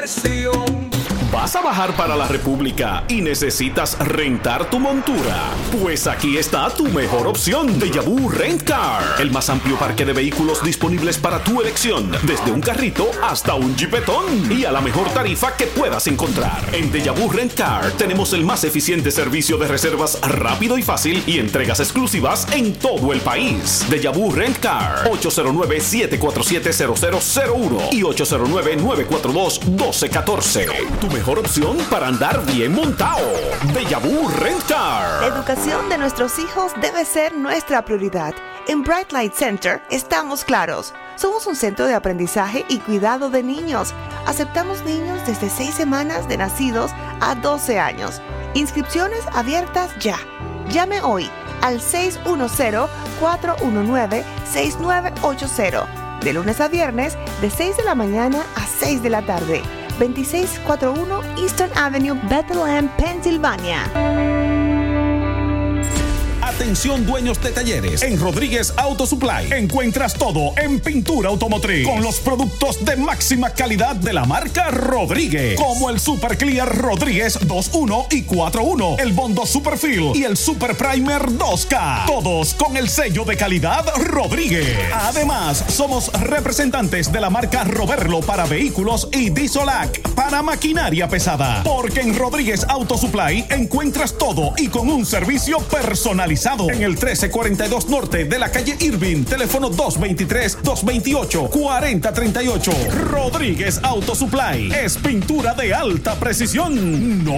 presión. ¿Vas a bajar para la República y necesitas rentar tu montura? Pues aquí está tu mejor opción, Deja-Vu Rent Car. El más amplio parque de vehículos disponibles para tu elección, desde un carrito hasta un jipetón, y a la mejor tarifa que puedas encontrar. En Deja-Vu Rent Car tenemos el más eficiente servicio de reservas rápido y fácil y entregas exclusivas en todo el país. Deja-Vu Rent Car, 809-747-0001 y 809-942-1214. Tu mejor opción para andar bien montado. Deja-Vu Rent Car. La educación de nuestros hijos debe ser nuestra prioridad. En Bright Light Center estamos claros. Somos un centro de aprendizaje y cuidado de niños. Aceptamos niños desde 6 semanas de nacidos a 12 años. Inscripciones abiertas ya. Llame hoy al 610-419-6980. De lunes a viernes, de 6 de la mañana a 6 de la tarde. 2641 Eastern Avenue, Bethlehem, Pensilvania. Atención dueños de talleres. En Rodríguez Auto Supply encuentras todo en pintura automotriz con los productos de máxima calidad de la marca Rodríguez, como el Super Clear Rodríguez 2.1 y 4.1, el Bondo Super Fill y el Super Primer 2K. Todos con el sello de calidad Rodríguez. Además, somos representantes de la marca Roberlo para vehículos y Dieselac para maquinaria pesada. Porque en Rodríguez Auto Supply encuentras todo y con un servicio personalizado. En el 1342 Norte de la calle Irving, teléfono 223-228-4038. Rodríguez Auto Supply es pintura de alta precisión. No